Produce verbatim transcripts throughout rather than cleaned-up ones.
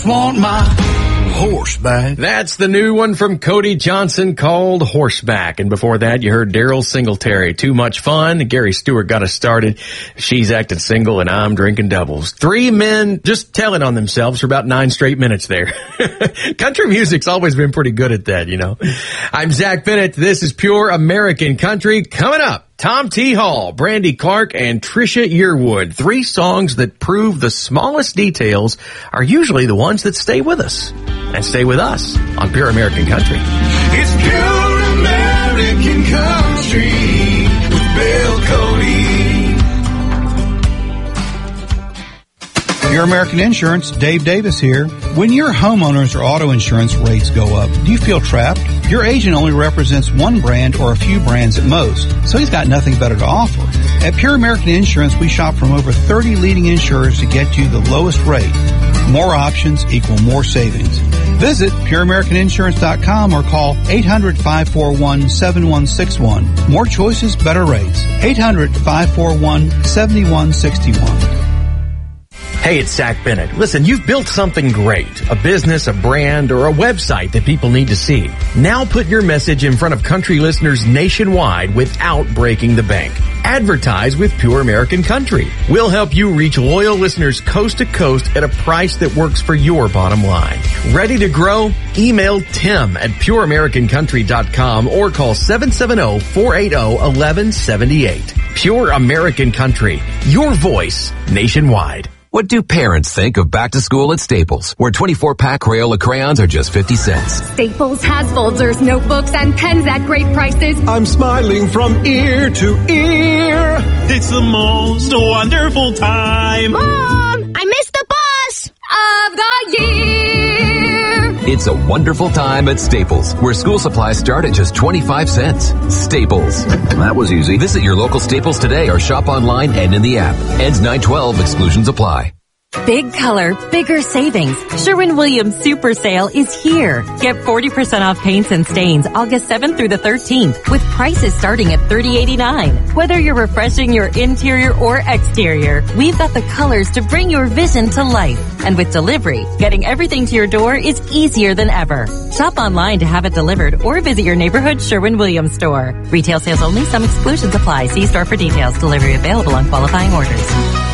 Want my horseback. That's the new one from Cody Johnson called Horseback. And before that, you heard Daryl Singletary, Too Much Fun. Gary Stewart got us started. She's acting single and I'm drinking doubles. Three men just telling on themselves for about nine straight minutes there. Country music's always been pretty good at that, you know. I'm Zach Bennett. This is Pure American Country. Coming up, Tom T. Hall, Brandy Clark, and Trisha Yearwood. Three songs that prove the smallest details are usually the ones that stay with us. And stay with us on Pure American Country. It's Pure American Country with Bill Cody. Pure American Insurance, Dave Davis here. When your homeowners or auto insurance rates go up, do you feel trapped? Your agent only represents one brand or a few brands at most, so he's got nothing better to offer. At Pure American Insurance, we shop from over thirty leading insurers to get you the lowest rate. More options equal more savings. Visit pure american insurance dot com or call eight hundred, five four one, seven one six one. More choices, better rates. eight hundred, five four one, seven one six one. Hey, it's Zach Bennett. Listen, you've built something great, a business, a brand, or a website that people need to see. Now put your message in front of country listeners nationwide without breaking the bank. Advertise with Pure American Country. We'll help you reach loyal listeners coast to coast at a price that works for your bottom line. Ready to grow? Email Tim at pure american country dot com or call seven seven zero, four eight zero, one one seven eight. Pure American Country. Your voice nationwide. What do parents think of back to school at Staples, where twenty-four pack Crayola crayons are just fifty cents? Staples has folders, notebooks, and pens at great prices. I'm smiling from ear to ear. It's the most wonderful time. Mom, I missed the bus of the year. It's a wonderful time at Staples, where school supplies start at just twenty-five cents. Staples. That was easy. Visit your local Staples today or shop online and in the app. Ends nine twelve. Exclusions apply. Big color, bigger savings. Sherwin-Williams Super Sale is here. Get forty percent off paints and stains August seventh through the thirteenth with prices starting at thirty eighty-nine. Whether you're refreshing your interior or exterior, we've got the colors to bring your vision to life. And with delivery, getting everything to your door is easier than ever. Shop online to have it delivered or visit your neighborhood Sherwin-Williams store. Retail sales only. Some exclusions apply. See store for details. Delivery available on qualifying orders.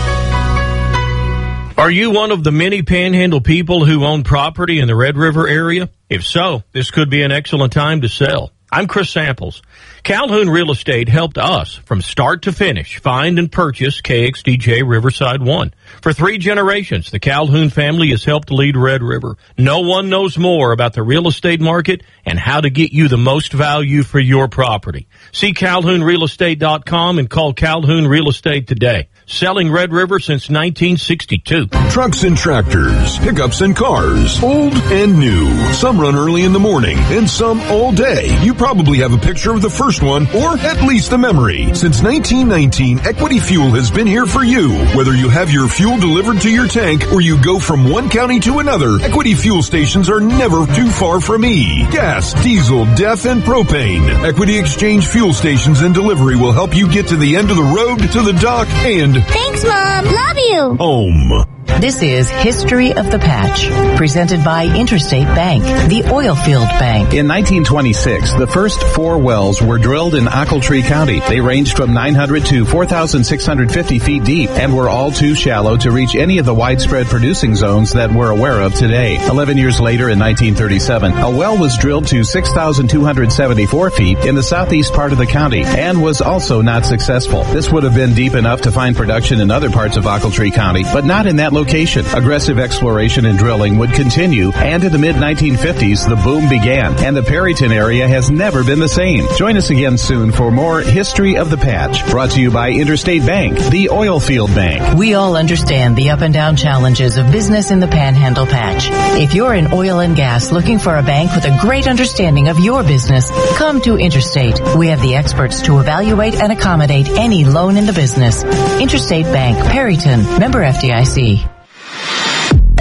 Are you one of the many Panhandle people who own property in the Red River area? If so, this could be an excellent time to sell. I'm Chris Samples. Calhoun Real Estate helped us from start to finish find and purchase K X D J Riverside one. For three generations, the Calhoun family has helped lead Red River. No one knows more about the real estate market and how to get you the most value for your property. See calhoun real estate dot com and call Calhoun Real Estate today. Selling Red River since nineteen sixty-two. Trucks and tractors, pickups and cars, old and new. Some run early in the morning and some all day. You probably have a picture of the first one or at least a memory. Since nineteen nineteen, Equity Fuel has been here for you. Whether you have your fuel delivered to your tank or you go from one county to another, Equity Fuel stations are never too far from E. Gas, diesel, D E F, and propane. Equity Exchange Fuel stations and delivery will help you get to the end of the road, to the dock, and Thanks, Mom. Love you. home. This is History of the Patch, presented by Interstate Bank, the Oilfield Bank. In nineteen twenty-six, the first four wells were drilled in Ochiltree County. They ranged from nine hundred to four thousand six hundred fifty feet deep and were all too shallow to reach any of the widespread producing zones that we're aware of today. Eleven years later, in nineteen thirty-seven, a well was drilled to six thousand two hundred seventy-four feet in the southeast part of the county and was also not successful. This would have been deep enough to find production in other parts of Ochiltree County, but not in that location. Aggressive exploration and drilling would continue, and in the mid nineteen fifties, the boom began, and the Perryton area has never been the same. Join us again soon for more History of the Patch, brought to you by Interstate Bank, the Oilfield Bank. We all understand the up and down challenges of business in the Panhandle Patch. If you're in oil and gas looking for a bank with a great understanding of your business, come to Interstate. We have the experts to evaluate and accommodate any loan in the business. Interstate Bank, Perryton, member F D I C.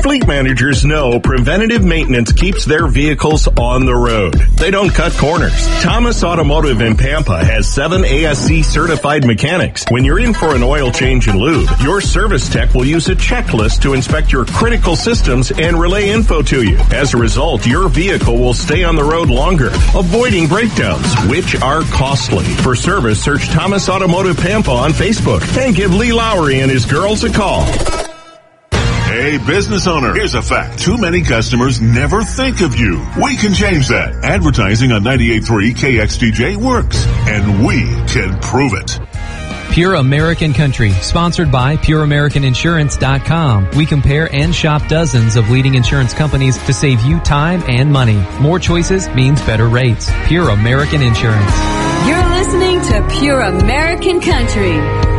Fleet managers know preventative maintenance keeps their vehicles on the road. They don't cut corners. Thomas Automotive in Pampa has seven A S C certified mechanics. When you're in for an oil change and lube, your service tech will use a checklist to inspect your critical systems and relay info to you. As a result, your vehicle will stay on the road longer, avoiding breakdowns, which are costly. For service, search Thomas Automotive Pampa on Facebook and give Lee Lowry and his girls a call. Hey, business owner, here's a fact. Too many customers never think of you. We can change that. Advertising on ninety-eight point three K X T J works, and we can prove it. Pure American Country, sponsored by Pure American Insurance dot com. We compare and shop dozens of leading insurance companies to save you time and money. More choices means better rates. Pure American Insurance. You're listening to Pure American Country.